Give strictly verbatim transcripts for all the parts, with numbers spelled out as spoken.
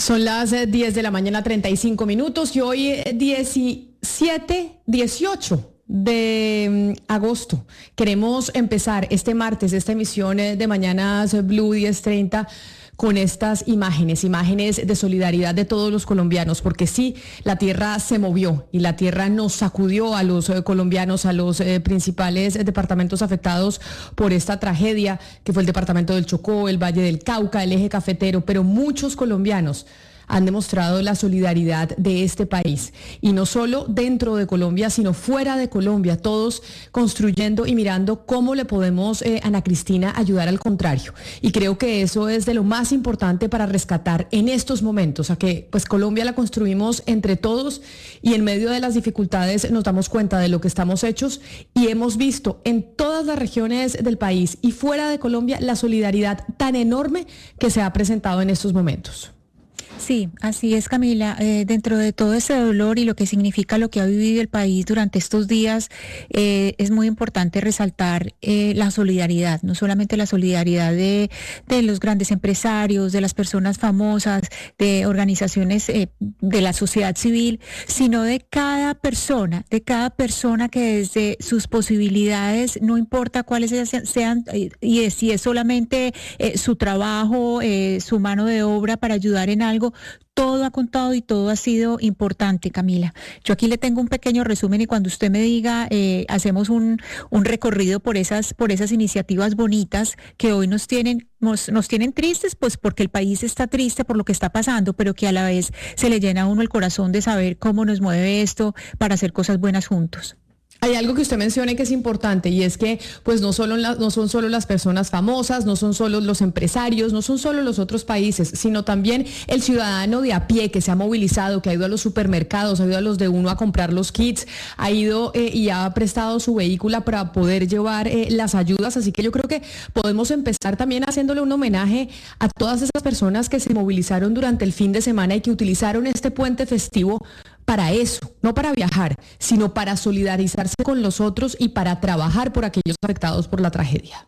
Son las eh, diez de la mañana, treinta y cinco minutos, y hoy eh, diecisiete, dieciocho de mm, agosto. Queremos empezar este martes, esta emisión eh, de Mañanas Blue diez treinta, con estas imágenes, imágenes de solidaridad de todos los colombianos, porque sí, la tierra se movió y la tierra nos sacudió a los eh, colombianos, a los eh, principales eh, departamentos afectados por esta tragedia, que fue el departamento del Chocó, el Valle del Cauca, el Eje Cafetero, pero muchos colombianos han demostrado la solidaridad de este país, y no solo dentro de Colombia, sino fuera de Colombia, todos construyendo y mirando cómo le podemos, eh, Ana Cristina, ayudar al contrario. Y creo que eso es de lo más importante para rescatar en estos momentos, a que pues Colombia la construimos entre todos, y en medio de las dificultades nos damos cuenta de lo que estamos hechos, y hemos visto en todas las regiones del país y fuera de Colombia la solidaridad tan enorme que se ha presentado en estos momentos. Sí, así es, Camila. Eh, dentro de todo ese dolor y lo que significa lo que ha vivido el país durante estos días, eh, es muy importante resaltar eh, la solidaridad, no solamente la solidaridad de, de los grandes empresarios, de las personas famosas, de organizaciones eh, de la sociedad civil, sino de cada persona, de cada persona que desde sus posibilidades, no importa cuáles sean, y si es solamente eh, su trabajo, eh, su mano de obra para ayudar en algo, todo ha contado y todo ha sido importante, Camila. Yo aquí le tengo un pequeño resumen, y cuando usted me diga, eh, hacemos un, un recorrido por esas, por esas iniciativas bonitas que hoy nos tienen, nos, nos tienen tristes, pues porque el país está triste por lo que está pasando, pero que a la vez se le llena a uno el corazón de saber cómo nos mueve esto para hacer cosas buenas juntos. Hay algo que usted menciona que es importante, y es que pues no solo la, no son solo las personas famosas, no son solo los empresarios, no son solo los otros países, sino también el ciudadano de a pie que se ha movilizado, que ha ido a los supermercados, ha ido a los de uno a comprar los kits, ha ido eh, y ha prestado su vehículo para poder llevar eh, las ayudas. Así que yo creo que podemos empezar también haciéndole un homenaje a todas esas personas que se movilizaron durante el fin de semana y que utilizaron este puente festivo para eso, no para viajar, sino para solidarizarse con los otros y para trabajar por aquellos afectados por la tragedia.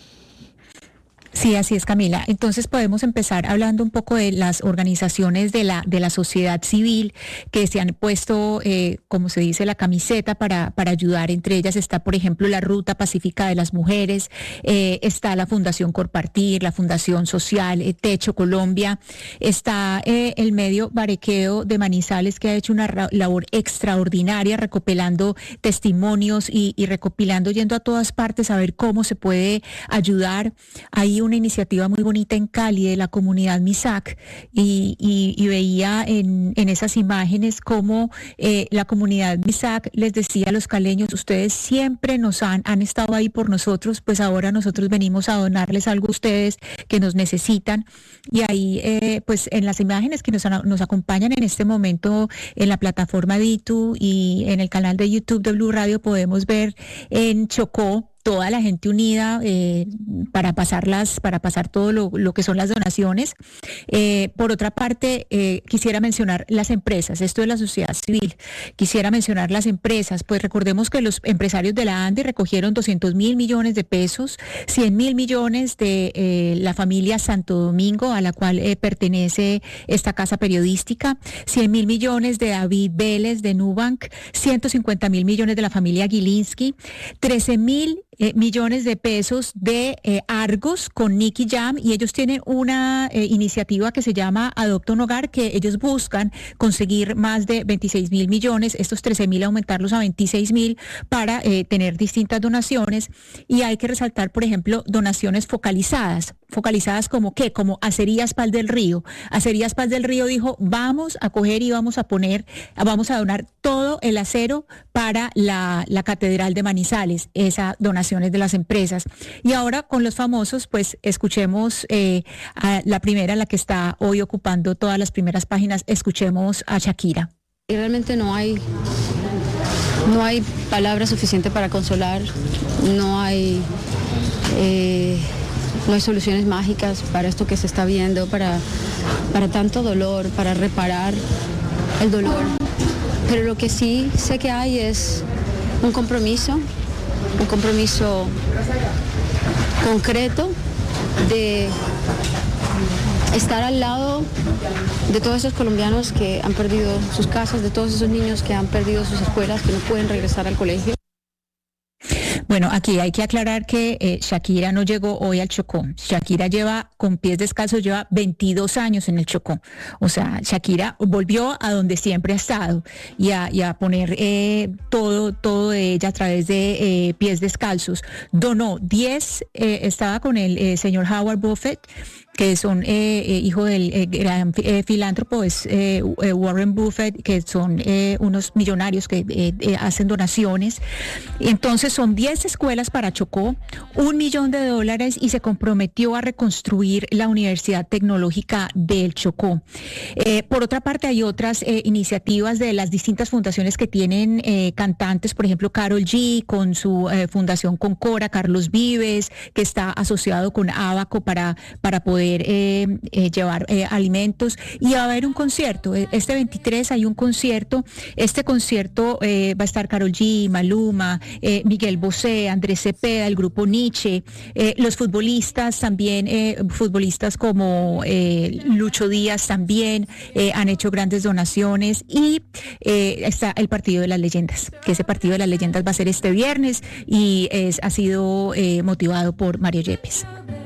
Sí, así es, Camila. Entonces podemos empezar hablando un poco de las organizaciones de la de la sociedad civil que se han puesto, eh, como se dice, la camiseta para para ayudar. Entre ellas está, por ejemplo, la Ruta Pacífica de las Mujeres, eh, está la Fundación Compartir, la Fundación Social, eh, Techo Colombia, está eh, el medio Barequeo de Manizales, que ha hecho una ra- labor extraordinaria recopilando testimonios y, y recopilando, yendo a todas partes a ver cómo se puede ayudar. Hay una iniciativa muy bonita en Cali de la comunidad MISAC, y, y, y veía en, en esas imágenes cómo eh, la comunidad MISAC les decía a los caleños: ustedes siempre nos han, han estado ahí por nosotros, pues ahora nosotros venimos a donarles algo a ustedes que nos necesitan. Y ahí eh, pues en las imágenes que nos, nos acompañan en este momento en la plataforma Ditu y en el canal de YouTube de Blue Radio, podemos ver en Chocó toda la gente unida eh, para pasarlas, para pasar todo lo, lo que son las donaciones. Eh, por otra parte, eh, quisiera mencionar las empresas, esto de la sociedad civil. Quisiera mencionar las empresas, pues recordemos que los empresarios de la ANDI recogieron doscientos mil millones de pesos, cien mil millones de eh, la familia Santo Domingo, a la cual eh, pertenece esta casa periodística, cien mil millones de David Vélez de Nubank, ciento cincuenta mil millones de la familia Gilinski, trece mil Eh, millones de pesos de eh, Argos con Nicky Jam, y ellos tienen una eh, iniciativa que se llama Adopta un Hogar, que ellos buscan conseguir más de veintiséis mil millones, estos trece mil aumentarlos a veintiséis mil para eh, tener distintas donaciones. Y hay que resaltar, por ejemplo, donaciones focalizadas, focalizadas como qué, como Acerías Paz del Río. Acerías Paz del Río dijo: vamos a coger y vamos a poner, vamos a donar todo el acero para la, la Catedral de Manizales, esa donación de las empresas. Y ahora con los famosos, pues escuchemos eh, a la primera, la que está hoy ocupando todas las primeras páginas. Escuchemos a Shakira. Y realmente no hay, no hay palabras suficientes para consolar, no hay, eh, no hay soluciones mágicas para esto que se está viendo, para, para tanto dolor, para reparar el dolor. Pero lo que sí sé que hay es un compromiso, un compromiso concreto de estar al lado de todos esos colombianos que han perdido sus casas, de todos esos niños que han perdido sus escuelas, que no pueden regresar al colegio. Bueno, aquí hay que aclarar que eh, Shakira no llegó hoy al Chocó. Shakira lleva, con pies descalzos, lleva veintidós años en el Chocó. O sea, Shakira volvió a donde siempre ha estado y a, y a poner eh, todo, todo de ella a través de eh, pies descalzos. Donó diez, eh, estaba con el eh, señor Howard Buffett, que son eh, eh, hijo del eh, gran eh, filántropo, es eh, Warren Buffett, que son eh, unos millonarios que eh, eh, hacen donaciones. Entonces son diez escuelas para Chocó, un millón de dólares, y se comprometió a reconstruir la Universidad Tecnológica del Chocó. Eh, por otra parte, hay otras eh, iniciativas de las distintas fundaciones que tienen eh, cantantes, por ejemplo, Karol G, con su eh, fundación Concora, Carlos Vives, que está asociado con Abaco para, para poder Eh, eh, llevar eh, alimentos, y va a haber un concierto. Este veintitrés hay un concierto. Este concierto eh, va a estar Karol G, Maluma, eh, Miguel Bosé, Andrés Cepeda, el grupo Nietzsche, eh, los futbolistas también, eh, futbolistas como eh, Lucho Díaz también eh, han hecho grandes donaciones, y eh, está el Partido de las Leyendas, que ese Partido de las Leyendas va a ser este viernes y es, ha sido eh, motivado por Mario Yepes.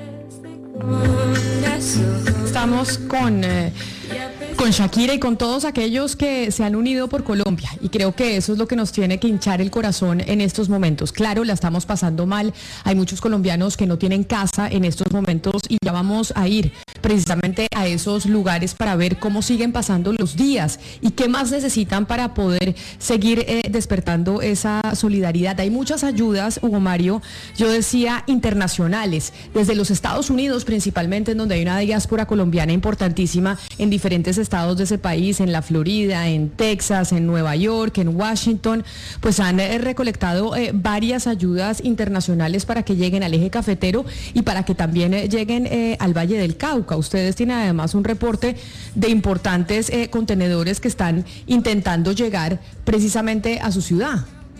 Estamos con, eh, con Shakira y con todos aquellos que se han unido por Colombia, y creo que eso es lo que nos tiene que hinchar el corazón en estos momentos. Claro, la estamos pasando mal, hay muchos colombianos que no tienen casa en estos momentos, y ya vamos a ir precisamente a esos lugares para ver cómo siguen pasando los días y qué más necesitan para poder seguir eh, despertando esa solidaridad. Hay muchas ayudas, Hugo Mario, yo decía internacionales, desde los Estados Unidos principalmente, en donde hay una diáspora colombiana importantísima en diferentes estados de ese país, en la Florida, en Texas, en Nueva York, en Washington, pues han eh, recolectado eh, varias ayudas internacionales para que lleguen al eje cafetero y para que también eh, lleguen eh, al Valle del Cauca. Ustedes tienen además un reporte de importantes eh, contenedores que están intentando llegar precisamente a su ciudad.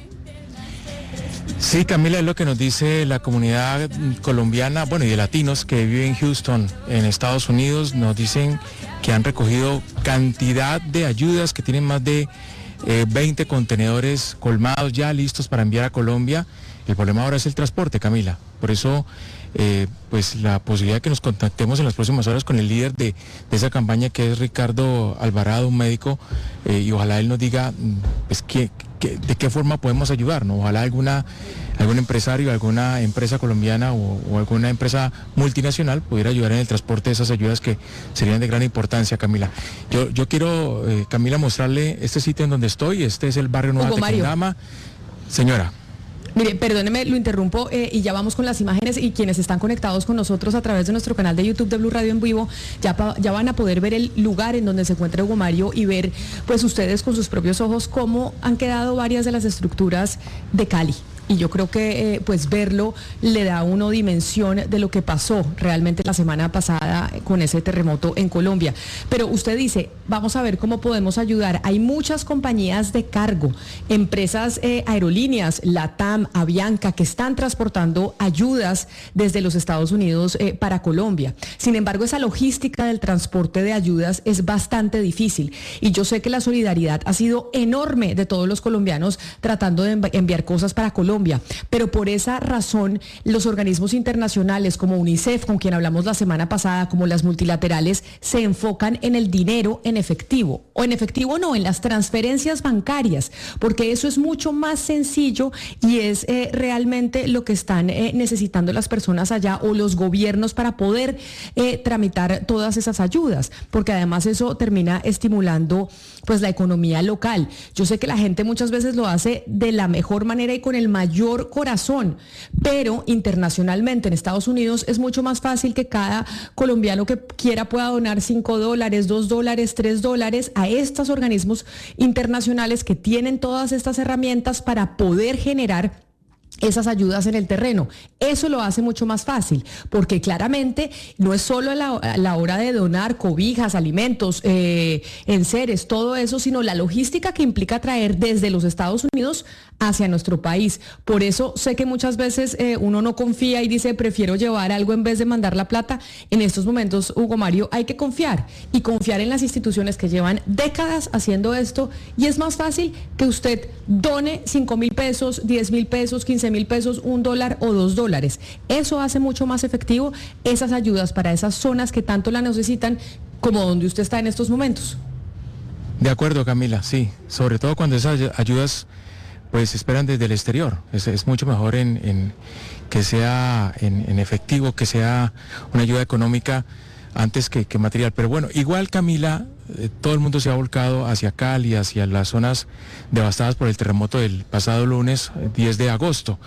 Sí, Camila, es lo que nos dice la comunidad colombiana, bueno, y de latinos que viven en Houston, en Estados Unidos. Nos dicen que han recogido cantidad de ayudas, que tienen más de eh, veinte contenedores colmados ya listos para enviar a Colombia. El problema ahora es el transporte, Camila. Por eso, eh, pues la posibilidad de que nos contactemos en las próximas horas con el líder de, de esa campaña, que es Ricardo Alvarado, un médico, eh, y ojalá él nos diga pues qué, qué, de qué forma podemos ayudar, ¿no? Ojalá alguna, algún empresario, alguna empresa colombiana o, o alguna empresa multinacional pudiera ayudar en el transporte de esas ayudas, que serían de gran importancia, Camila. Yo, yo quiero, eh, Camila, mostrarle este sitio en donde estoy. Este es el barrio Nueva Tecondama. Señora. Mire, perdóneme, lo interrumpo eh, y ya vamos con las imágenes, y quienes están conectados con nosotros a través de nuestro canal de YouTube de Blue Radio en vivo, ya, pa, ya van a poder ver el lugar en donde se encuentra Hugo Mario y ver pues ustedes con sus propios ojos cómo han quedado varias de las estructuras de Cali. Y yo creo que eh, pues verlo le da a uno dimensión de lo que pasó realmente la semana pasada con ese terremoto en Colombia. Pero usted dice, vamos a ver cómo podemos ayudar. Hay muchas compañías de cargo, empresas eh, aerolíneas, LATAM, Avianca, que están transportando ayudas desde los Estados Unidos eh, para Colombia. Sin embargo, esa logística del transporte de ayudas es bastante difícil. Y yo sé que la solidaridad ha sido enorme de todos los colombianos tratando de enviar cosas para Colombia. Pero por esa razón, los organismos internacionales como UNICEF, con quien hablamos la semana pasada, como las multilaterales, se enfocan en el dinero en efectivo, o en efectivo no, en las transferencias bancarias, porque eso es mucho más sencillo y es eh, realmente lo que están eh, necesitando las personas allá o los gobiernos para poder eh, tramitar todas esas ayudas, porque además eso termina estimulando pues la economía local. Yo sé que la gente muchas veces lo hace de la mejor manera y con el mayor corazón, pero internacionalmente en Estados Unidos es mucho más fácil que cada colombiano que quiera pueda donar cinco dólares, dos dólares, tres dólares a estos organismos internacionales que tienen todas estas herramientas para poder generar esas ayudas en el terreno. Eso lo hace mucho más fácil, porque claramente no es solo la, la hora de donar cobijas, alimentos, eh, enseres, todo eso, sino la logística que implica traer desde los Estados Unidos hacia nuestro país. Por eso sé que muchas veces eh, uno no confía y dice, prefiero llevar algo en vez de mandar la plata. En estos momentos, Hugo Mario, hay que confiar y confiar en las instituciones que llevan décadas haciendo esto, y es más fácil que usted done cinco mil pesos, diez mil pesos, quince mil pesos, un dólar o dos dólares. Eso hace mucho más efectivo esas ayudas para esas zonas que tanto la necesitan, como donde usted está en estos momentos. De acuerdo, Camila, sí, sobre todo cuando esas ayudas pues se esperan desde el exterior. Es, es mucho mejor en, en que sea en, en efectivo, que sea una ayuda económica antes que, que material. Pero bueno, igual, Camila, eh, todo el mundo se ha volcado hacia Cali, hacia las zonas devastadas por el terremoto del pasado lunes diez de agosto.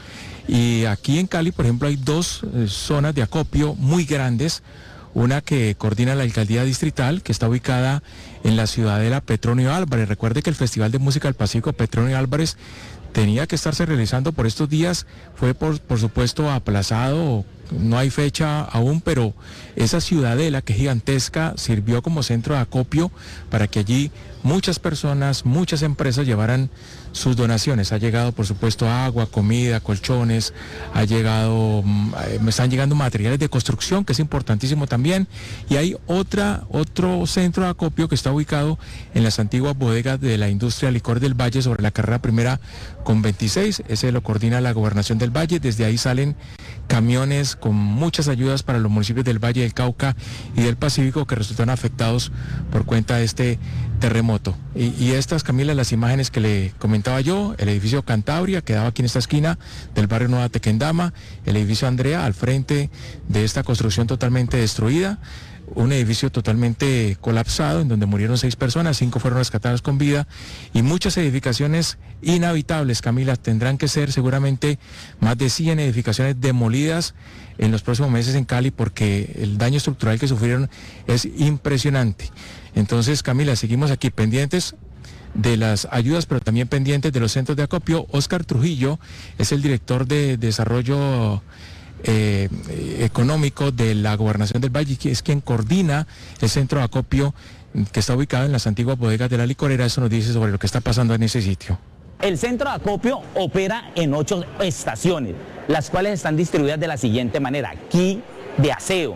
Y aquí en Cali, por ejemplo, hay dos eh, zonas de acopio muy grandes. Una que coordina la alcaldía distrital, que está ubicada en la ciudadela Petronio Álvarez. Recuerde que el Festival de Música del Pacífico Petronio Álvarez tenía que estarse realizando por estos días, fue por, por supuesto aplazado, no hay fecha aún, pero esa ciudadela, que es gigantesca, sirvió como centro de acopio para que allí muchas personas, muchas empresas llevaran sus donaciones. Ha llegado, por supuesto, agua, comida, colchones, ha llegado, me están llegando materiales de construcción, que es importantísimo también, y hay otra, otro centro de acopio que está ubicado en las antiguas bodegas de la industria Licor del Valle, sobre la carrera primera con veintiséis, ese lo coordina la Gobernación del Valle. Desde ahí salen camiones con muchas ayudas para los municipios del Valle del Cauca y del Pacífico que resultaron afectados por cuenta de este terremoto. Y, y estas, Camila, las imágenes que le comentaba yo, el edificio Cantabria, quedaba aquí en esta esquina del barrio Nueva Tequendama, el edificio Andrea, al frente de esta construcción totalmente destruida, un edificio totalmente colapsado en donde murieron seis personas, cinco fueron rescatadas con vida, y muchas edificaciones inhabitables, Camila. Tendrán que ser seguramente más de cien edificaciones demolidas en los próximos meses en Cali, porque el daño estructural que sufrieron es impresionante. Entonces, Camila, seguimos aquí pendientes de las ayudas, pero también pendientes de los centros de acopio. Óscar Trujillo es el director de desarrollo Eh, económico de la Gobernación del Valle, que es quien coordina el centro de acopio que está ubicado en las antiguas bodegas de la licorera. Eso nos dice sobre lo que está pasando en ese sitio. El centro de acopio opera en ocho estaciones, las cuales están distribuidas de la siguiente manera: Quí de aseo,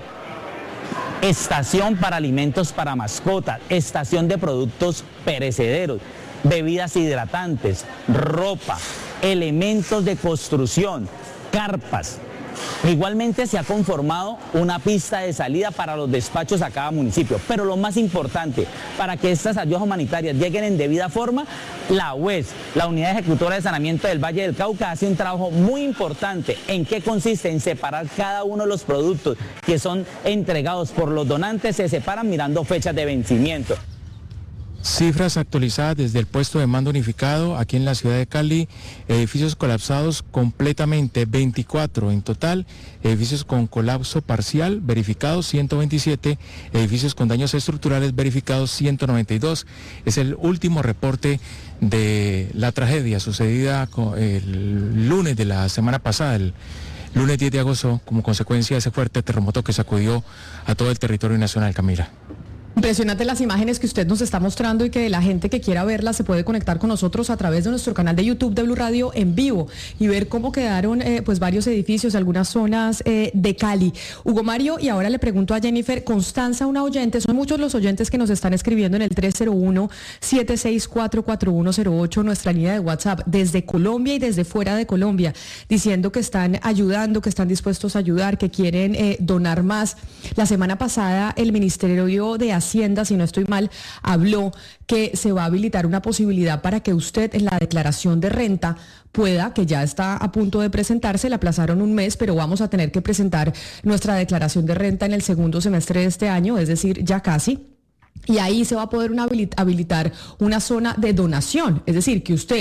estación para alimentos para mascotas, estación de productos perecederos, bebidas hidratantes, ropa, elementos de construcción, carpas. Igualmente se ha conformado una pista de salida para los despachos a cada municipio, pero lo más importante, para que estas ayudas humanitarias lleguen en debida forma, la U E S, la Unidad Ejecutora de Saneamiento del Valle del Cauca, hace un trabajo muy importante. ¿En qué consiste? En separar cada uno de los productos que son entregados por los donantes, se separan mirando fechas de vencimiento. Cifras actualizadas desde el puesto de mando unificado aquí en la ciudad de Cali: edificios colapsados completamente, veinticuatro en total, edificios con colapso parcial verificados, ciento veintisiete, edificios con daños estructurales verificados, ciento noventa y dos. Es el último reporte de la tragedia sucedida el lunes de la semana pasada, el lunes diez de agosto, como consecuencia de ese fuerte terremoto que sacudió a todo el territorio nacional, Camila. Impresionante las imágenes que usted nos está mostrando, y que la gente que quiera verlas se puede conectar con nosotros a través de nuestro canal de YouTube de Blue Radio en vivo y ver cómo quedaron eh, pues varios edificios, algunas zonas eh, de Cali. Hugo Mario, y ahora le pregunto a Jennifer Constanza, una oyente. Son muchos los oyentes que nos están escribiendo en el tres cero uno, siete seis cuatro, cuatro uno cero ocho, nuestra línea de WhatsApp, desde Colombia y desde fuera de Colombia, diciendo que están ayudando, que están dispuestos a ayudar, que quieren eh, donar más. La semana pasada el Ministerio de Hacienda, si no estoy mal, habló que se va a habilitar una posibilidad para que usted en la declaración de renta pueda, que ya está a punto de presentarse, la aplazaron un mes, pero vamos a tener que presentar nuestra declaración de renta en el segundo semestre de este año, es decir, ya casi. Y ahí se va a poder una habilitar una zona de donación, es decir, que usted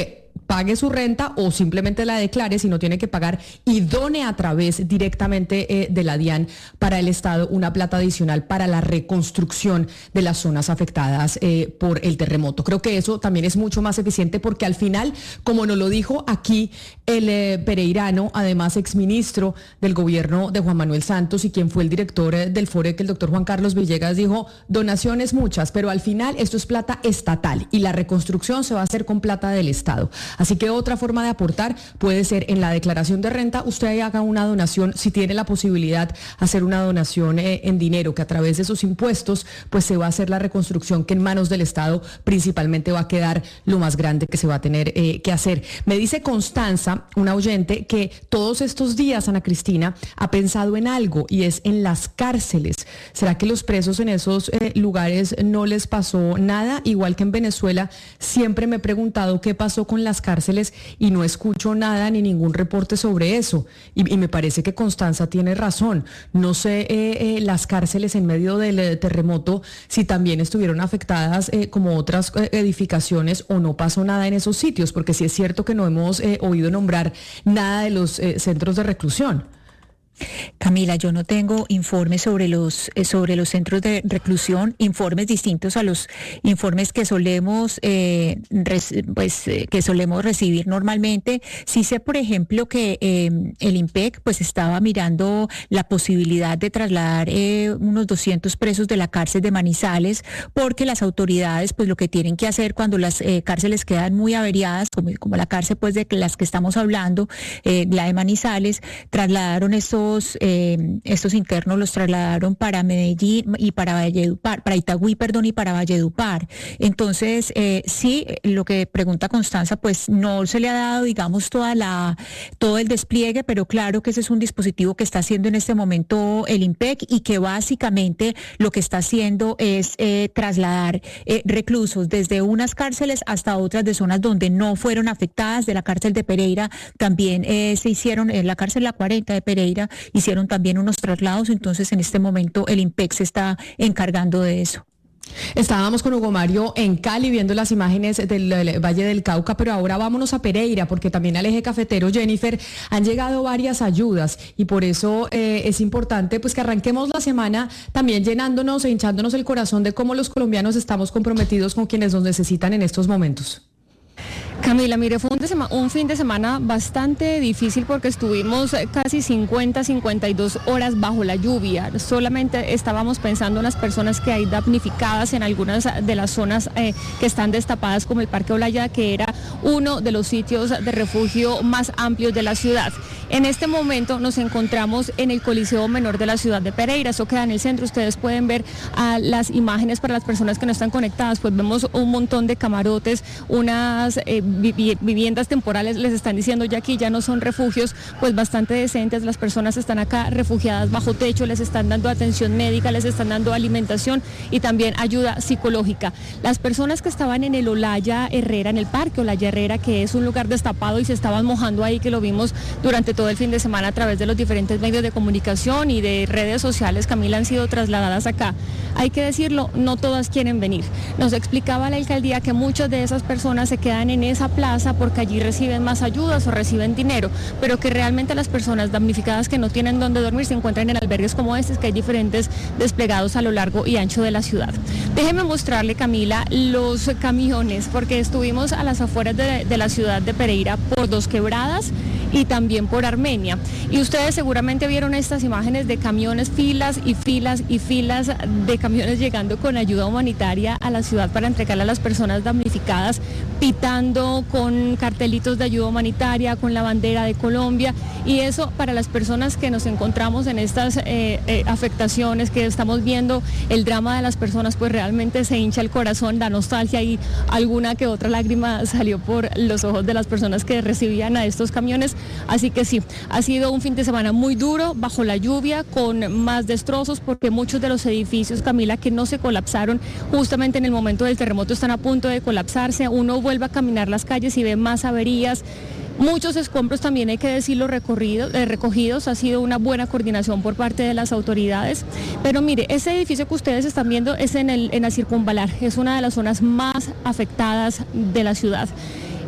pague su renta o simplemente la declare si no tiene que pagar y done a través directamente eh, de la DIAN para el Estado una plata adicional para la reconstrucción de las zonas afectadas eh, por el terremoto. Creo que eso también es mucho más eficiente porque al final, como nos lo dijo aquí el eh, pereirano, además exministro del gobierno de Juan Manuel Santos y quien fue el director eh, del FOREC, el doctor Juan Carlos Villegas, dijo donaciones muchas, pero al final esto es plata estatal y la reconstrucción se va a hacer con plata del Estado. Así que otra forma de aportar puede ser en la declaración de renta, usted ahí haga una donación, si tiene la posibilidad, hacer una donación eh, en dinero, que a través de esos impuestos, pues se va a hacer la reconstrucción que en manos del Estado principalmente va a quedar lo más grande que se va a tener eh, que hacer. Me dice Constanza, una oyente, que todos estos días, Ana Cristina, ha pensado en algo y es en las cárceles. ¿Será que los presos en esos eh, lugares no les pasó nada? Igual que en Venezuela, siempre me he preguntado qué pasó con las cárceles y no escucho nada ni ningún reporte sobre eso. Y, y me parece que Constanza tiene razón. No sé eh, eh, las cárceles en medio del eh, terremoto si también estuvieron afectadas eh, como otras eh, edificaciones o no pasó nada en esos sitios, porque sí es cierto que no hemos eh, oído nombrar nada de los eh, centros de reclusión. Camila, yo no tengo informes sobre los eh, sobre los centros de reclusión, informes distintos a los informes que solemos eh, res, pues eh, que solemos recibir normalmente. Sí sé, por ejemplo, que eh, el IMPEC pues estaba mirando la posibilidad de trasladar eh, unos doscientos presos de la cárcel de Manizales, porque las autoridades pues lo que tienen que hacer cuando las eh, cárceles quedan muy averiadas, como, como la cárcel pues de las que estamos hablando, eh, la de Manizales, trasladaron estos Eh, estos internos los trasladaron para Medellín y para Valledupar, para Itagüí, perdón, y para Valledupar. Entonces, eh, sí, lo que pregunta Constanza, pues no se le ha dado, digamos, toda la, todo el despliegue, pero claro que ese es un dispositivo que está haciendo en este momento el IMPEC y que básicamente lo que está haciendo es eh, trasladar eh, reclusos desde unas cárceles hasta otras de zonas donde no fueron afectadas. De la cárcel de Pereira también eh, se hicieron, en la cárcel La cuarenta de Pereira, hicieron también unos traslados, entonces en este momento el IMPEC se está encargando de eso. Estábamos con Hugo Mario en Cali viendo las imágenes del, del Valle del Cauca, pero ahora vámonos a Pereira, porque también al eje cafetero, Jennifer, han llegado varias ayudas y por eso eh, es importante pues que arranquemos la semana también llenándonos e hinchándonos el corazón de cómo los colombianos estamos comprometidos con quienes nos necesitan en estos momentos. Camila, mire, fue un, de sema, un fin de semana bastante difícil porque estuvimos casi cincuenta, cincuenta y dos horas bajo la lluvia. Solamente estábamos pensando en las personas que hay damnificadas en algunas de las zonas eh, que están destapadas, como el Parque Olaya, que era uno de los sitios de refugio más amplios de la ciudad. En este momento nos encontramos en el Coliseo Menor de la ciudad de Pereira, eso queda en el centro. Ustedes pueden ver uh, las imágenes para las personas que no están conectadas, pues vemos un montón de camarotes, unas eh, viviendas temporales, les están diciendo ya aquí ya no son refugios, pues bastante decentes. Las personas están acá refugiadas bajo techo, les están dando atención médica, les están dando alimentación y también ayuda psicológica. Las personas que estaban en el Olaya Herrera, en el Parque Olaya Herrera, que es un lugar destapado y se estaban mojando ahí, que lo vimos durante todo el fin de semana a través de los diferentes medios de comunicación y de redes sociales, Camila, han sido trasladadas acá. Hay que decirlo, no todas quieren venir. Nos explicaba la alcaldía que muchas de esas personas se quedan en esa plaza porque allí reciben más ayudas o reciben dinero, pero que realmente las personas damnificadas que no tienen dónde dormir se encuentran en albergues como estos, que hay diferentes desplegados a lo largo y ancho de la ciudad. Déjeme mostrarle, Camila, los camiones, porque estuvimos a las afueras de, de la ciudad de Pereira por Dos Quebradas y también por Armenia. Y ustedes seguramente vieron estas imágenes de camiones, filas y filas y filas de camiones llegando con ayuda humanitaria a la ciudad para entregarle a las personas damnificadas, pitando con cartelitos de ayuda humanitaria, con la bandera de Colombia. Y eso, para las personas que nos encontramos en estas eh, eh, afectaciones, que estamos viendo el drama de las personas, pues realmente se hincha el corazón, da nostalgia y alguna que otra lágrima salió por los ojos de las personas que recibían a estos camiones. Así que sí, ha sido un fin de semana muy duro, bajo la lluvia, con más destrozos, porque muchos de los edificios, Camila, que no se colapsaron justamente en el momento del terremoto, están a punto de colapsarse. Uno vuelve a caminar las calles y ve más averías. Muchos escombros también, hay que decirlo, recorridos, eh, recogidos. Ha sido una buena coordinación por parte de las autoridades. Pero mire, ese edificio que ustedes están viendo es en, el, en la Circunvalar, es una de las zonas más afectadas de la ciudad.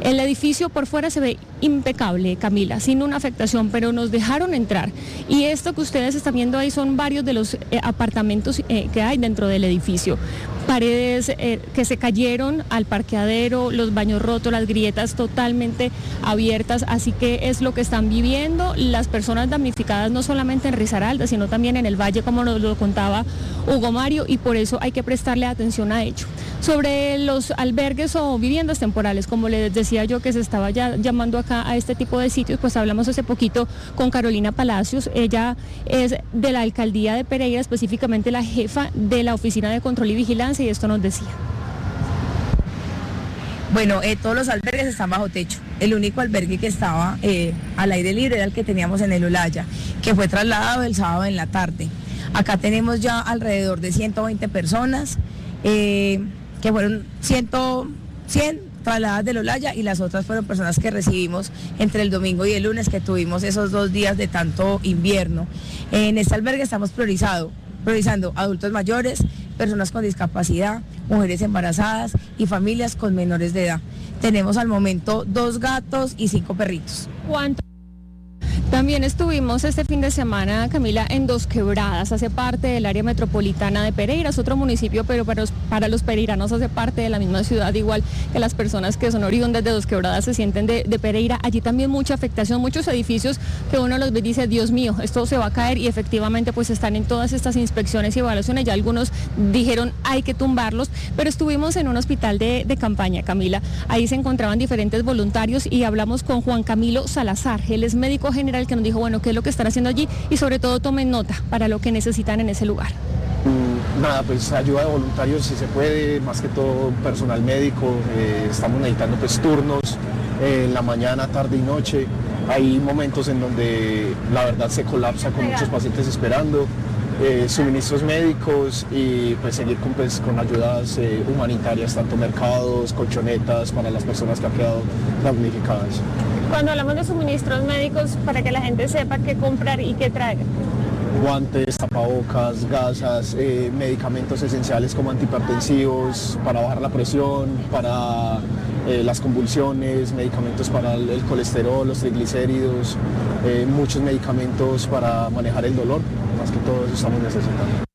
El edificio por fuera se ve impecable, Camila, sin una afectación, pero nos dejaron entrar. Y esto que ustedes están viendo ahí son varios de los eh, apartamentos eh, que hay dentro del edificio. Paredes eh, que se cayeron al parqueadero, los baños rotos, las grietas totalmente abiertas, así que es lo que están viviendo las personas damnificadas no solamente en Risaralda, sino también en el Valle, como nos lo contaba Hugo Mario, y por eso hay que prestarle atención a ello. Sobre los albergues o viviendas temporales, como les decía yo que se estaba ya llamando acá a este tipo de sitios, pues hablamos hace poquito con Carolina Palacios. Ella es de la alcaldía de Pereira, específicamente la jefa de la Oficina de Control y Vigilancia, y esto nos decía. Bueno, eh, todos los albergues están bajo techo. El único albergue que estaba eh, al aire libre era el que teníamos en el Olaya, que fue trasladado el sábado en la tarde. Acá tenemos ya alrededor de ciento veinte personas, eh, que fueron cien, cien trasladadas del Olaya, y las otras fueron personas que recibimos entre el domingo y el lunes, que tuvimos esos dos días de tanto invierno. En este albergue estamos priorizado, priorizando adultos mayores, personas con discapacidad, mujeres embarazadas y familias con menores de edad. Tenemos al momento dos gatos y cinco perritos. ¿Cuánto? También estuvimos este fin de semana, Camila, en Dos Quebradas, hace parte del área metropolitana de Pereira, es otro municipio, pero para los, para los pereiranos hace parte de la misma ciudad, igual que las personas que son oriundas de Dos Quebradas se sienten de, de Pereira. Allí también mucha afectación, muchos edificios que uno los ve y dice, Dios mío, esto se va a caer, y efectivamente pues están en todas estas inspecciones y evaluaciones. Ya algunos dijeron hay que tumbarlos, pero estuvimos en un hospital de, de campaña, Camila. Ahí se encontraban diferentes voluntarios y hablamos con Juan Camilo Salazar, él es médico general, que nos dijo, bueno, qué es lo que están haciendo allí, y sobre todo tomen nota para lo que necesitan en ese lugar. Nada, pues ayuda de voluntarios si se puede, más que todo personal médico, eh, estamos necesitando pues turnos eh, en la mañana, tarde y noche. Hay momentos en donde la verdad se colapsa con muchos pacientes esperando, eh, suministros médicos, y pues seguir con, pues, con ayudas eh, humanitarias, tanto mercados, colchonetas para las personas que han quedado damnificadas. Cuando hablamos de suministros médicos, para que la gente sepa qué comprar y qué traer. Guantes, tapabocas, gasas, eh, medicamentos esenciales como antihipertensivos para bajar la presión, para eh, las convulsiones, medicamentos para el, el colesterol, los triglicéridos, eh, muchos medicamentos para manejar el dolor, más que todo eso estamos necesitando.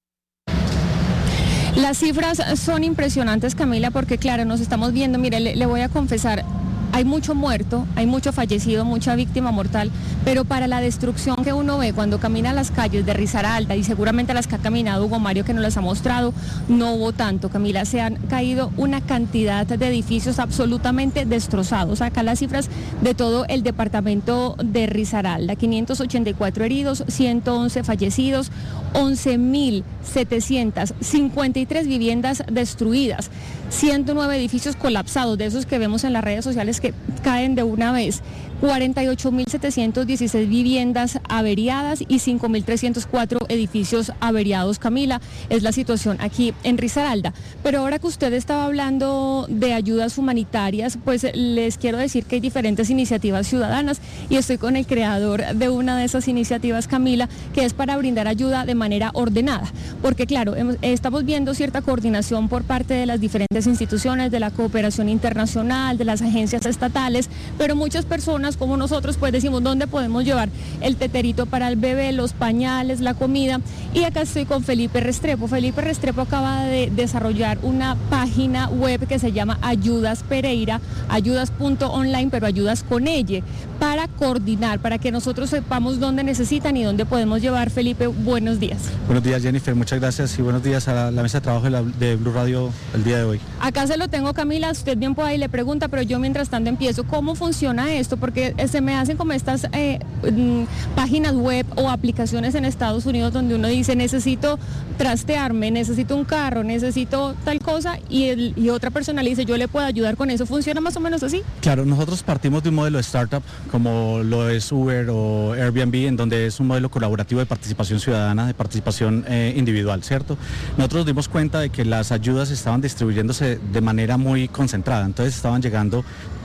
Las cifras son impresionantes, Camila, porque claro, nos estamos viendo, mire, le, le voy a confesar, hay mucho muerto, hay mucho fallecido, mucha víctima mortal, pero para la destrucción que uno ve cuando camina a las calles de Risaralda, y seguramente las que ha caminado Hugo Mario, que nos las ha mostrado, no hubo tanto, Camila. Se han caído una cantidad de edificios absolutamente destrozados. Acá las cifras de todo el departamento de Risaralda: quinientos ochenta y cuatro heridos, ciento once fallecidos, once mil setecientos cincuenta y tres viviendas destruidas, ciento nueve edificios colapsados, de esos que vemos en las redes sociales que caen de una vez, cuarenta y ocho mil setecientos dieciséis viviendas averiadas y cinco mil trescientos cuatro edificios averiados, Camila. Es la situación aquí en Risaralda. Pero ahora que usted estaba hablando de ayudas humanitarias, pues les quiero decir que hay diferentes iniciativas ciudadanas, y estoy con el creador de una de esas iniciativas, Camila, que es para brindar ayuda de manera ordenada, porque claro, hemos, estamos viendo cierta coordinación por parte de las diferentes instituciones, de la cooperación internacional, de las agencias estatales, pero muchas personas como nosotros pues decimos, ¿dónde podemos llevar el teterito para el bebé, los pañales, la comida? Y acá estoy con Felipe Restrepo. Felipe Restrepo acaba de desarrollar una página web que se llama Ayudas Pereira, ayudas punto online, pero ayudas con ella, para coordinar, para que nosotros sepamos dónde necesitan y dónde podemos llevar. Felipe, buenos días. Buenos días, Jennifer, muchas gracias, y buenos días a la, la mesa de trabajo de, la, de Blue Radio el día de hoy. Acá se lo tengo, Camila, usted bien puede y le pregunta, pero yo mientras tanto empiezo, ¿cómo funciona esto? Porque se me hacen como estas eh, páginas web o aplicaciones en Estados Unidos donde uno dice, necesito trastearme, necesito un carro, necesito tal cosa, y, el, y otra persona le dice, yo le puedo ayudar con eso. ¿Funciona más o menos así? Claro, nosotros partimos de un modelo de startup como lo es Uber o Airbnb, en donde es un modelo colaborativo de participación ciudadana, de participación eh, individual, ¿cierto? Nosotros nos dimos cuenta de que las ayudas estaban distribuyéndose de manera muy concentrada, entonces estaban llegando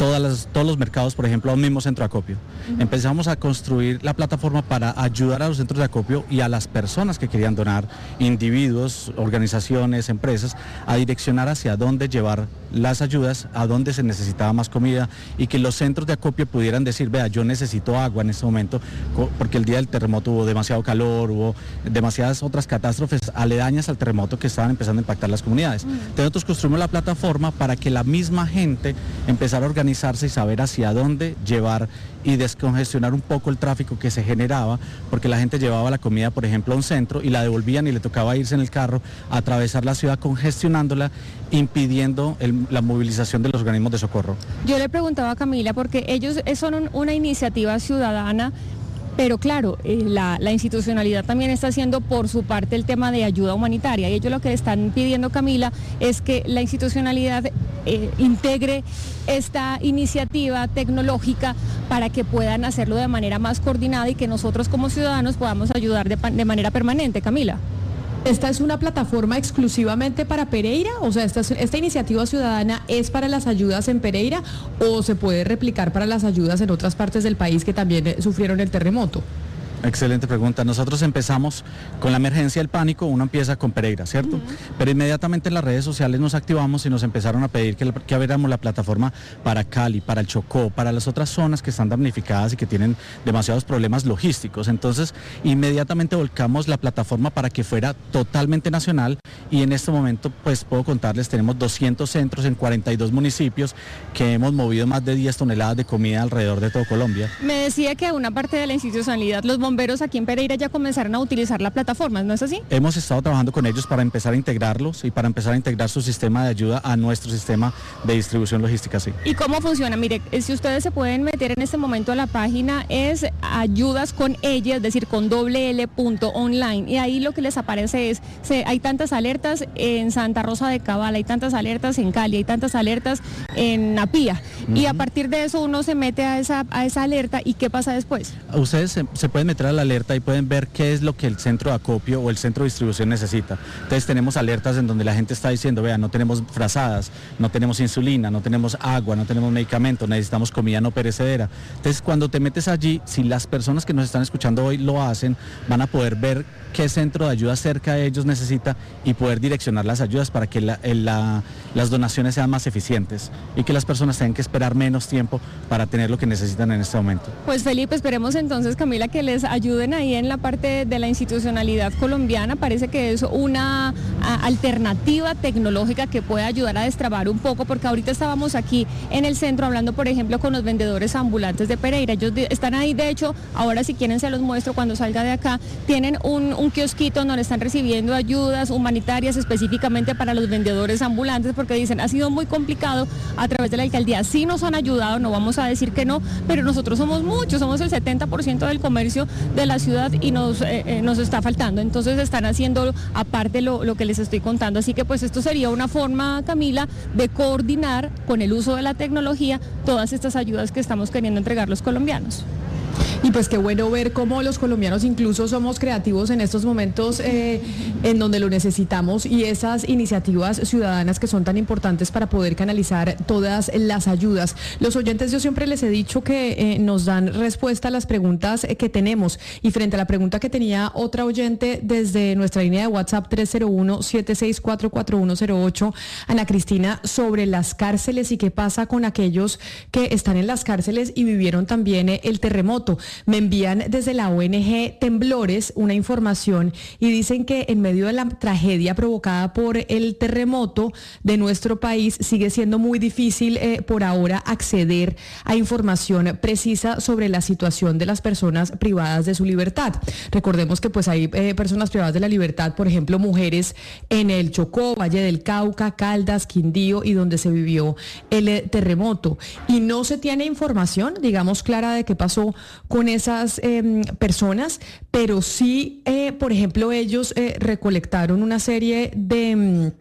todas las, todos los mercados, por ejemplo, a un mismo centro de acopio. Uh-huh. Empezamos a construir la plataforma para ayudar a los centros de acopio y a las personas que querían donar, individuos, organizaciones, empresas, a direccionar hacia dónde llevar las ayudas, a dónde se necesitaba más comida y que los centros de acopio pudieran decir, vea, yo necesito agua en este momento, porque el día del terremoto hubo demasiado calor, hubo demasiadas otras catástrofes aledañas al terremoto que estaban empezando a impactar las comunidades. Uh-huh. Entonces nosotros construimos la plataforma para que la misma gente empezara a organizarse y saber hacia dónde llevar y descongestionar un poco el tráfico que se generaba, porque la gente llevaba la comida, por ejemplo, a un centro y la devolvían y le tocaba irse en el carro, atravesar la ciudad congestionándola, impidiendo el, la movilización de los organismos de socorro. Yo le preguntaba a Camila, porque ellos son un, una iniciativa ciudadana, pero claro, eh, la, la institucionalidad también está haciendo por su parte el tema de ayuda humanitaria, y ellos lo que están pidiendo, Camila, es que la institucionalidad eh, integre esta iniciativa tecnológica para que puedan hacerlo de manera más coordinada y que nosotros como ciudadanos podamos ayudar de, de manera permanente. Camila. ¿Esta es una plataforma exclusivamente para Pereira? O sea, esta, ¿esta iniciativa ciudadana es para las ayudas en Pereira o se puede replicar para las ayudas en otras partes del país que también eh, sufrieron el terremoto? Excelente pregunta. Nosotros empezamos con la emergencia del pánico, uno empieza con Pereira, ¿cierto? Uh-huh. Pero inmediatamente en las redes sociales nos activamos y nos empezaron a pedir que, que abriéramos la plataforma para Cali, para el Chocó, para las otras zonas que están damnificadas y que tienen demasiados problemas logísticos. Entonces, inmediatamente volcamos la plataforma para que fuera totalmente nacional y en este momento, pues puedo contarles, tenemos doscientos centros en cuarenta y dos municipios que hemos movido más de diez toneladas de comida alrededor de todo Colombia. Me decía que una parte de la institucionalidad, los bomberos aquí en Pereira ya comenzaron a utilizar la plataforma, ¿no es así? Hemos estado trabajando con ellos para empezar a integrarlos y para empezar a integrar su sistema de ayuda a nuestro sistema de distribución logística, sí. ¿Y cómo funciona? Mire, si ustedes se pueden meter en este momento a la página es ayudas con ella, es decir, con doble L punto online, y ahí lo que les aparece es, se, hay tantas alertas en Santa Rosa de Cabal, hay tantas alertas en Cali, hay tantas alertas en Apía, uh-huh. y a partir de eso uno se mete a esa, a esa alerta y ¿qué pasa después? Ustedes se, se pueden meter a la alerta y pueden ver qué es lo que el centro de acopio o el centro de distribución necesita. Entonces tenemos alertas en donde la gente está diciendo, vea, no tenemos frazadas, no tenemos insulina, no tenemos agua, no tenemos medicamentos, necesitamos comida no perecedera. Entonces cuando te metes allí, si las personas que nos están escuchando hoy lo hacen, van a poder ver qué centro de ayuda cerca de ellos necesita y poder direccionar las ayudas para que la, la, las donaciones sean más eficientes y que las personas tengan que esperar menos tiempo para tener lo que necesitan en este momento. Pues Felipe, esperemos entonces, Camila, que les ayuden ahí en la parte de la institucionalidad colombiana. Parece que es una a, alternativa tecnológica que puede ayudar a destrabar un poco, porque ahorita estábamos aquí en el centro hablando, por ejemplo, con los vendedores ambulantes de Pereira. Ellos de, están ahí, de hecho, ahora si quieren se los muestro cuando salga de acá, tienen un, un kiosquito donde están recibiendo ayudas humanitarias específicamente para los vendedores ambulantes, porque dicen, ha sido muy complicado a través de la alcaldía. Sí nos han ayudado, no vamos a decir que no, pero nosotros somos muchos, somos el setenta por ciento del comercio de la ciudad y nos, eh, eh, nos está faltando. Entonces están haciendo aparte lo, lo que les estoy contando. Así que pues esto sería una forma, Camila, de coordinar con el uso de la tecnología todas estas ayudas que estamos queriendo entregar los colombianos. Y pues qué bueno ver cómo los colombianos incluso somos creativos en estos momentos eh, en donde lo necesitamos, y esas iniciativas ciudadanas que son tan importantes para poder canalizar todas las ayudas. Los oyentes, yo siempre les he dicho que eh, nos dan respuesta a las preguntas eh, que tenemos, y frente a la pregunta que tenía otra oyente desde nuestra línea de WhatsApp tres cero uno, siete seis cuatro, cuatro uno cero ocho, Ana Cristina, sobre las cárceles y qué pasa con aquellos que están en las cárceles y vivieron también eh, el terremoto. Me envían desde la O N G Temblores una información y dicen que en medio de la tragedia provocada por el terremoto de nuestro país sigue siendo muy difícil eh, por ahora acceder a información precisa sobre la situación de las personas privadas de su libertad. Recordemos que pues hay eh, personas privadas de la libertad, por ejemplo, mujeres en el Chocó, Valle del Cauca, Caldas, Quindío y donde se vivió el eh, terremoto. Y no se tiene información, digamos, clara de qué pasó con esas eh, personas, pero sí, eh, por ejemplo, ellos eh, recolectaron una serie de...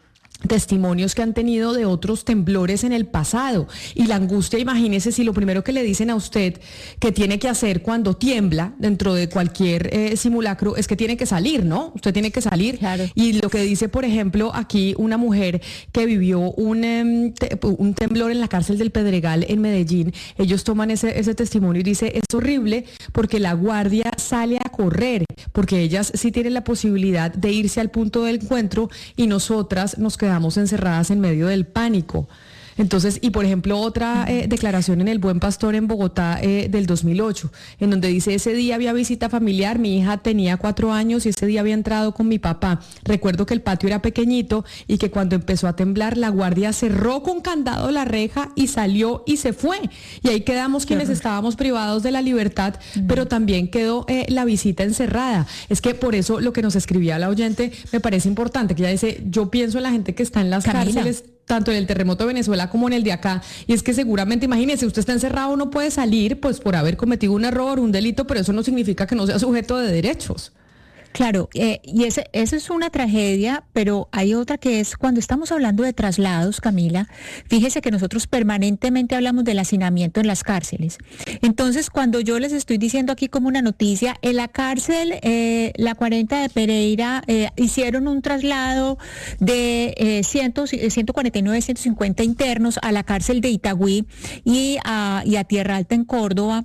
testimonios que han tenido de otros temblores en el pasado. Y la angustia, imagínese si lo primero que le dicen a usted que tiene que hacer cuando tiembla dentro de cualquier eh, simulacro es que tiene que salir, ¿no? Usted tiene que salir. Claro. Y lo que dice, por ejemplo, aquí una mujer que vivió un, eh, te, un temblor en la cárcel del Pedregal en Medellín, ellos toman ese, ese testimonio y dice, es horrible porque la guardia sale a correr, porque ellas sí tienen la posibilidad de irse al punto del encuentro y nosotras nos quedamos encerradas en medio del pánico. Entonces, y por ejemplo, otra eh, declaración en El Buen Pastor en Bogotá eh, del dos mil ocho, en donde dice, ese día había visita familiar, mi hija tenía cuatro años y ese día había entrado con mi papá. Recuerdo que el patio era pequeñito y que cuando empezó a temblar, la guardia cerró con candado la reja y salió y se fue. Y ahí quedamos quienes estábamos privados de la libertad, uh-huh. pero también quedó eh, la visita encerrada. Es que por eso lo que nos escribía la oyente me parece importante, que ella dice, yo pienso en la gente que está en las Camila. cárceles, tanto en el terremoto de Venezuela como en el de acá, y es que seguramente, imagínese, usted está encerrado, no puede salir pues por haber cometido un error, un delito, pero eso no significa que no sea sujeto de derechos. Claro, eh, y ese, eso es una tragedia, pero hay otra que es cuando estamos hablando de traslados, Camila, fíjese que nosotros permanentemente hablamos del hacinamiento en las cárceles. Entonces, cuando yo les estoy diciendo aquí como una noticia, en la cárcel, eh, la cuarenta de Pereira, eh, hicieron un traslado de eh, ciento cuarenta y nueve, ciento cincuenta internos a la cárcel de Itagüí y a, y a Tierra Alta en Córdoba.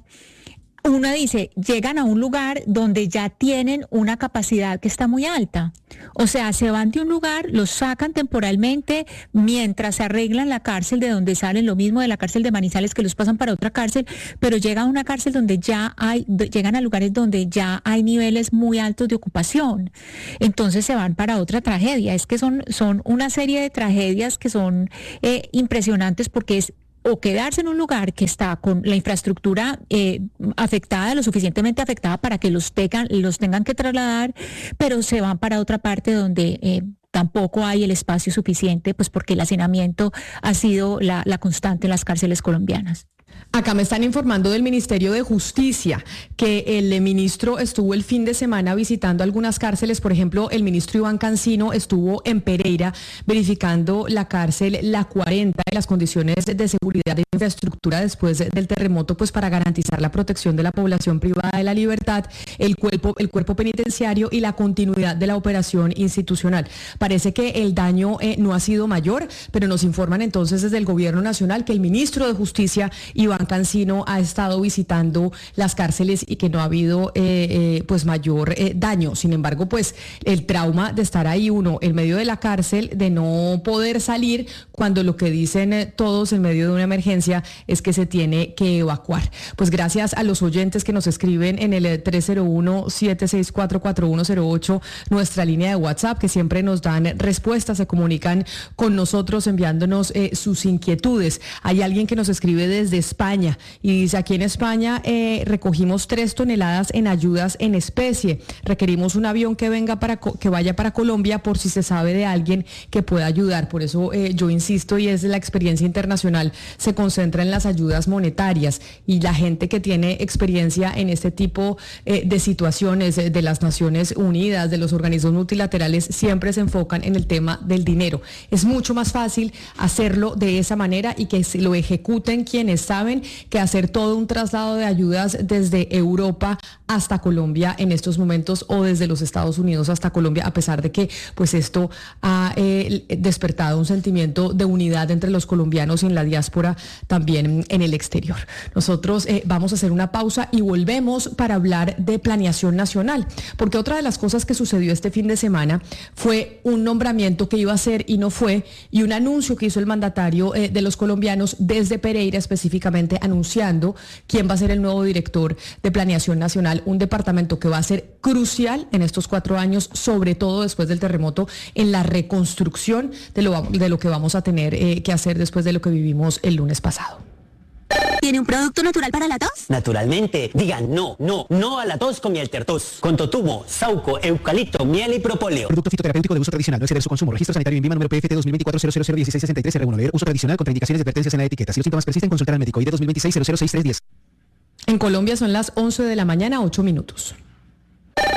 Uno dice, llegan a un lugar donde ya tienen una capacidad que está muy alta. O sea, se van de un lugar, los sacan temporalmente mientras se arreglan la cárcel de donde salen, lo mismo de la cárcel de Manizales que los pasan para otra cárcel, pero llegan a una cárcel donde ya hay, llegan a lugares donde ya hay niveles muy altos de ocupación. Entonces se van para otra tragedia. Es que son, son una serie de tragedias que son eh, impresionantes porque es o quedarse en un lugar que está con la infraestructura eh, afectada, lo suficientemente afectada para que los tengan, los tengan que trasladar, pero se van para otra parte donde eh, tampoco hay el espacio suficiente, pues porque el hacinamiento ha sido la, la constante en las cárceles colombianas. Acá me están informando del Ministerio de Justicia que el ministro estuvo el fin de semana visitando algunas cárceles. Por ejemplo, el ministro Iván Cancino estuvo en Pereira verificando la cárcel La cuarenta y las condiciones de seguridad e infraestructura después del terremoto, pues para garantizar la protección de la población privada de la libertad, el cuerpo, el cuerpo penitenciario y la continuidad de la operación institucional. Parece que el daño eh, no ha sido mayor, pero nos informan entonces desde el Gobierno Nacional que el ministro de Justicia, Iván Cancino, ha estado visitando las cárceles y que no ha habido eh, eh, pues mayor eh, daño. Sin embargo, pues el trauma de estar ahí uno en medio de la cárcel, de no poder salir cuando lo que dicen eh, todos en medio de una emergencia es que se tiene que evacuar. Pues gracias a los oyentes que nos escriben en el tres cero uno, siete seis cuatro, cuatro uno cero ocho, nuestra línea de WhatsApp, que siempre nos dan respuestas, se comunican con nosotros enviándonos eh, sus inquietudes. Hay alguien que nos escribe desde España y dice, aquí en España eh, recogimos tres toneladas en ayudas en especie. Requerimos un avión que venga para que vaya para Colombia por si se sabe de alguien que pueda ayudar. Por eso eh, yo insisto, y es la experiencia internacional, se concentra en las ayudas monetarias, y la gente que tiene experiencia en este tipo eh, de situaciones eh, de las Naciones Unidas, de los organismos multilaterales, siempre se enfocan en el tema del dinero. Es mucho más fácil hacerlo de esa manera y que lo ejecuten quienes saben que hacer todo un traslado de ayudas desde Europa hasta Colombia en estos momentos, o desde los Estados Unidos hasta Colombia, a pesar de que pues esto ha eh, despertado un sentimiento de unidad entre los colombianos y en la diáspora también en el exterior. Nosotros eh, vamos a hacer una pausa y volvemos para hablar de planeación nacional, porque otra de las cosas que sucedió este fin de semana fue un nombramiento que iba a ser y no fue, y un anuncio que hizo el mandatario eh, de los colombianos desde Pereira específicamente, anunciando quién va a ser el nuevo director de Planeación Nacional, un departamento que va a ser crucial en estos cuatro años, sobre todo después del terremoto, en la reconstrucción de lo, de lo que vamos a tener eh, que hacer después de lo que vivimos el lunes pasado. ¿Tiene un producto natural para la tos? Naturalmente. Digan no, no, no a la tos con miel tertos. Con totumo, sauco, eucalipto, miel y propóleo. Producto fitoterapéutico de uso tradicional, no exceder su consumo. Registro sanitario INVIMA número P F T dos mil veinticuatro cero cero cero dieciséis sesenta y tres R uno. Leer uso tradicional, contraindicaciones y advertencias en la etiqueta. Si los síntomas persisten, consultar al médico. I D dos mil veintiséis cero cero seis tres diez. En Colombia son las once de la mañana, ocho minutos.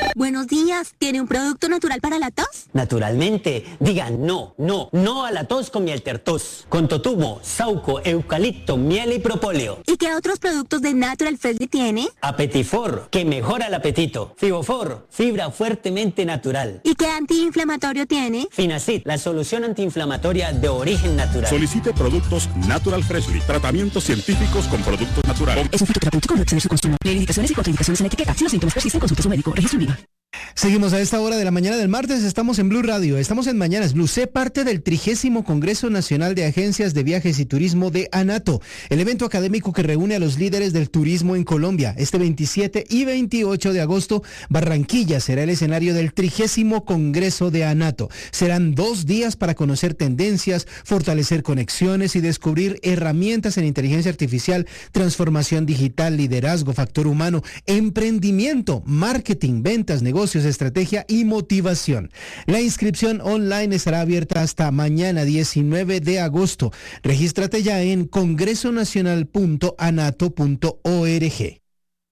Buenos días, ¿tiene un producto natural para la tos? Naturalmente, digan no, no, no a la tos con miel tertos. Con totumo, sauco, eucalipto, miel y propóleo. ¿Y qué otros productos de Natural Freshly tiene? Apetifor, que mejora el apetito. Fibofor, fibra fuertemente natural. ¿Y qué antiinflamatorio tiene? Finacid, la solución antiinflamatoria de origen natural. Solicite productos Natural Freshly, tratamientos científicos con productos naturales. Es un fitoterapéutico, no exceder su consumo. Leer indicaciones y contraindicaciones en la etiqueta. Si los síntomas persisten, consulte a su médico. Registro Viva. Seguimos a esta hora de la mañana del martes, estamos en Blue Radio, estamos en Mañanas Blue. Sé parte del trigésimo Congreso Nacional de Agencias de Viajes y Turismo de ANATO, el evento académico que reúne a los líderes del turismo en Colombia. Este veintisiete y veintiocho de agosto, Barranquilla será el escenario del trigésimo Congreso de ANATO. Serán dos días para conocer tendencias, fortalecer conexiones y descubrir herramientas en inteligencia artificial, transformación digital, liderazgo, factor humano, emprendimiento, marketing, ventas, negocios, estrategia y motivación. La inscripción online estará abierta hasta mañana diecinueve de agosto. Regístrate ya en congreso nacional punto anato punto org.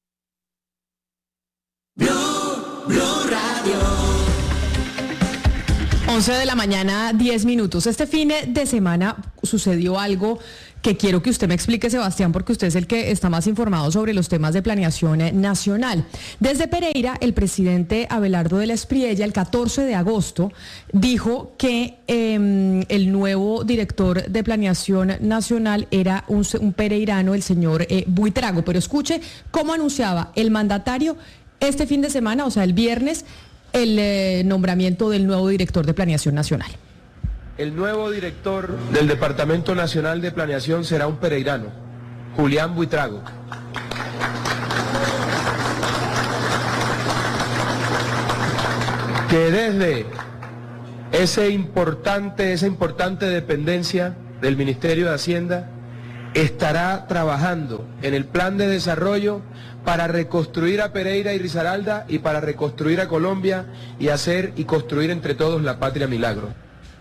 Blue, Blue Radio. once de la mañana, diez minutos. Este fin de semana sucedió algo que quiero que usted me explique, Sebastián, porque usted es el que está más informado sobre los temas de planeación nacional. Desde Pereira, el presidente Abelardo de la Espriella, el catorce de agosto, dijo que eh, el nuevo director de planeación nacional era un, un pereirano, el señor eh, Buitrago. Pero escuche cómo anunciaba el mandatario este fin de semana, o sea, el viernes, el eh, nombramiento del nuevo director de planeación nacional. El nuevo director del Departamento Nacional de Planeación será un pereirano, Julián Buitrago. Que desde ese importante, esa importante dependencia del Ministerio de Hacienda estará trabajando en el plan de desarrollo para reconstruir a Pereira y Risaralda y para reconstruir a Colombia y hacer y construir entre todos la patria milagro.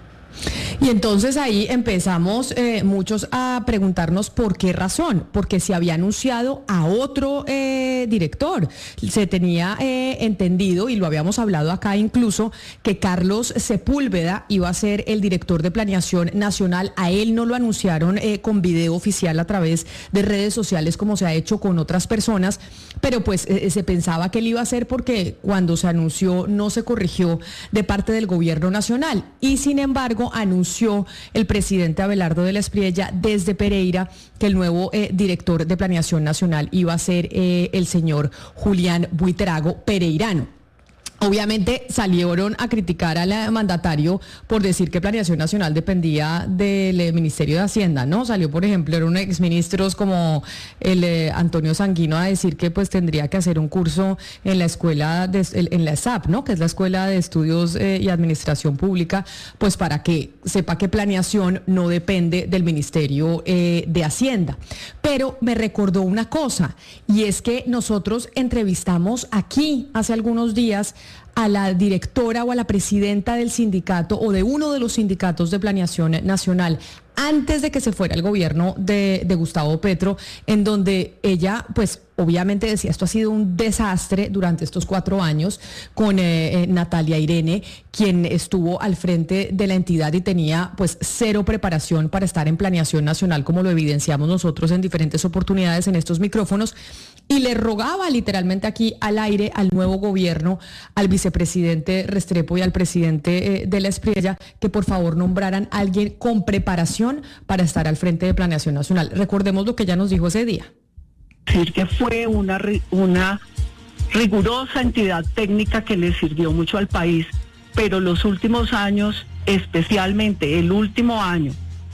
Y entonces ahí empezamos eh, muchos a preguntarnos por qué razón, porque se había anunciado a otro eh, director. Se tenía eh, entendido, y lo habíamos hablado acá incluso, que Carlos Sepúlveda iba a ser el director de planeación nacional. A él no lo anunciaron eh, con video oficial a través de redes sociales como se ha hecho con otras personas, pero pues eh, se pensaba que él iba a ser porque cuando se anunció no se corrigió de parte del gobierno nacional. Y sin embargo anunció el presidente Abelardo de la Espriella desde Pereira que el nuevo eh, director de planeación nacional iba a ser eh, el señor Julián Buitrago, pereirano. Obviamente salieron a criticar al mandatario por decir que Planeación Nacional dependía del Ministerio de Hacienda, ¿no? Salió, por ejemplo, eran exministros como el eh, Antonio Sanguino a decir que pues tendría que hacer un curso en la escuela, de, en la E S A P, ¿no? Que es la Escuela de Estudios eh, y Administración Pública, pues para que sepa que planeación no depende del Ministerio eh, de Hacienda. Pero me recordó una cosa, y es que nosotros entrevistamos aquí hace algunos días a la directora o a la presidenta del sindicato o de uno de los sindicatos de planeación nacional antes de que se fuera el gobierno de, de Gustavo Petro, en donde ella pues obviamente decía esto ha sido un desastre durante estos cuatro años con eh, eh, Natalia Irene, quien estuvo al frente de la entidad y tenía pues cero preparación para estar en planeación nacional, como lo evidenciamos nosotros en diferentes oportunidades en estos micrófonos, y le rogaba literalmente aquí al aire al nuevo gobierno, al vicepresidente Restrepo y al presidente eh, de la Espriella, que por favor nombraran a alguien con preparación para estar al frente de planeación nacional. Recordemos lo que ella nos dijo ese día. Decir que fue una, una rigurosa entidad técnica que le sirvió mucho al país, pero los últimos años, especialmente el último año,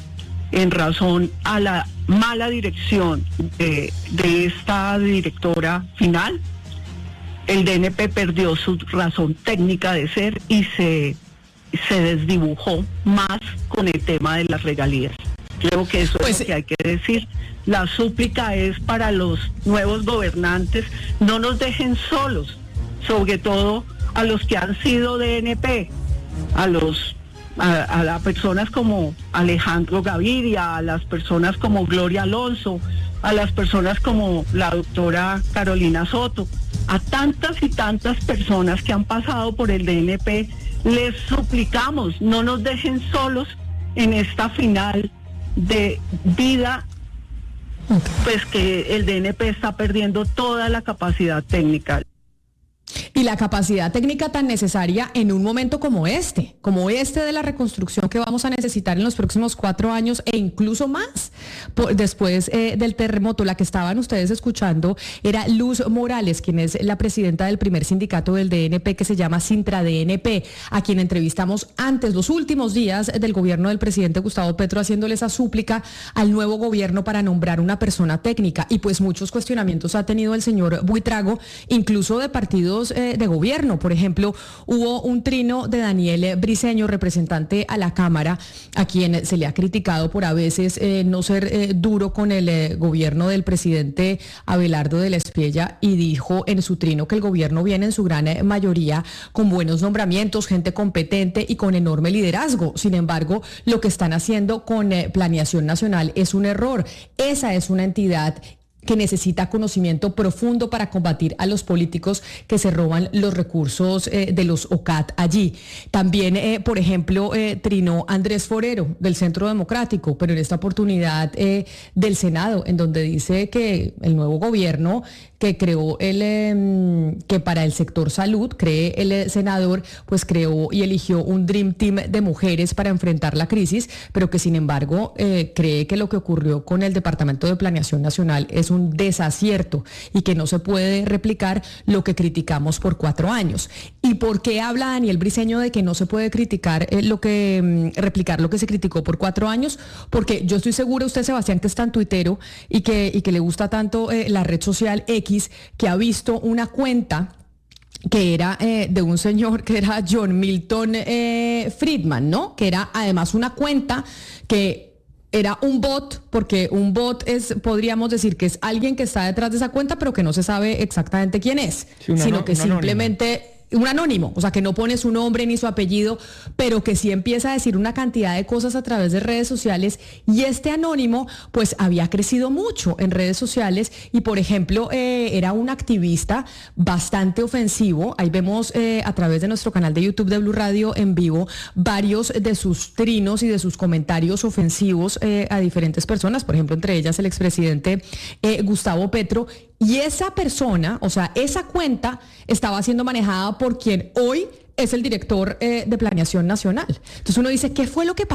en razón a la mala dirección de, de esta directora final, el D N P perdió su razón técnica de ser y se, se desdibujó más con el tema de las regalías. Creo que eso pues, es lo que hay que decir. La súplica es para los nuevos gobernantes, no nos dejen solos, sobre todo a los que han sido D N P, a los a, a las personas como Alejandro Gaviria, a las personas como Gloria Alonso, a las personas como la doctora Carolina Soto, a tantas y tantas personas que han pasado por el D N P, les suplicamos, no nos dejen solos en esta final de vida, pues que el D N P está perdiendo toda la capacidad técnica. Y la capacidad técnica tan necesaria en un momento como este, como este de la reconstrucción que vamos a necesitar en los próximos cuatro años e incluso más. Por, después eh, del terremoto, la que estaban ustedes escuchando era Luz Morales, quien es la presidenta del primer sindicato del D N P que se llama Sintra D N P, a quien entrevistamos antes, los últimos días del gobierno del presidente Gustavo Petro, haciéndole esa súplica al nuevo gobierno para nombrar una persona técnica. Y pues muchos cuestionamientos ha tenido el señor Buitrago, incluso de partidos eh, de gobierno. Por ejemplo, hubo un trino de Daniel Briceño, representante a la Cámara, a quien se le ha criticado por a veces eh, no ser eh, duro con el eh, gobierno del presidente Abelardo de la Espriella, y dijo en su trino que el gobierno viene en su gran eh, mayoría con buenos nombramientos, gente competente y con enorme liderazgo. Sin embargo, lo que están haciendo con eh, Planeación Nacional es un error. Esa es una entidad que necesita conocimiento profundo para combatir a los políticos que se roban los recursos eh, de los O C A T allí. También, eh, por ejemplo, eh, trinó Andrés Forero del Centro Democrático, pero en esta oportunidad eh, del Senado, en donde dice que el nuevo gobierno que creó el, eh, que para el sector salud, cree el eh, senador, pues creó y eligió un Dream Team de mujeres para enfrentar la crisis, pero que sin embargo eh, cree que lo que ocurrió con el Departamento de Planeación Nacional es un desacierto y que no se puede replicar lo que criticamos por cuatro años. ¿Y por qué habla Daniel Briceño de que no se puede criticar eh, lo que, mm, replicar lo que se criticó por cuatro años? Porque yo estoy segura, usted, Sebastián, que es tan tuitero y que, y que le gusta tanto eh, la red social X, que ha visto una cuenta que era eh, de un señor que era John Milton eh, Friedman, ¿no? Que era además una cuenta que era un bot, porque un bot es, podríamos decir que es alguien que está detrás de esa cuenta, pero que no se sabe exactamente quién es, sí, sino no, que simplemente... Anónimo. Un anónimo, o sea, que no pone su nombre ni su apellido, pero que sí empieza a decir una cantidad de cosas a través de redes sociales, y este anónimo pues había crecido mucho en redes sociales y, por ejemplo, eh, era un activista bastante ofensivo. Ahí vemos eh, a través de nuestro canal de YouTube de Blue Radio en vivo varios de sus trinos y de sus comentarios ofensivos eh, a diferentes personas, por ejemplo, entre ellas el expresidente eh, Gustavo Petro. Y esa persona, o sea, esa cuenta estaba siendo manejada por quien hoy es el director eh, de Planeación Nacional. Entonces uno dice, ¿qué fue lo que pasó?